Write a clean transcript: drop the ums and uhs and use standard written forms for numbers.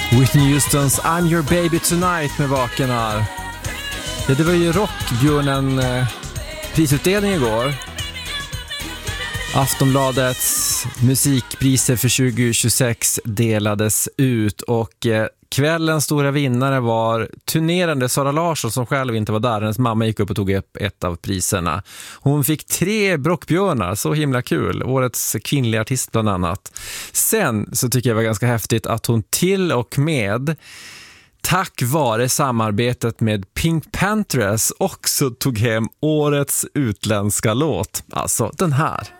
Whitney Houstons I'm Your Baby Tonight med vaken här. Ja, det var ju Rockbjörnen prisutdelning igår. Aftonbladets musikpriser för 2026 delades ut och kvällens stora vinnare var turnerande Sara Larsson som själv inte var där. Hennes mamma gick upp och tog upp ett av priserna. Hon fick 3 Brockbjörnar, så himla kul. Årets kvinnliga artist bland annat. Sen så tycker jag det var ganska häftigt att hon till och med tack vare samarbetet med Pink Panthers också tog hem årets utländska låt. Alltså den här.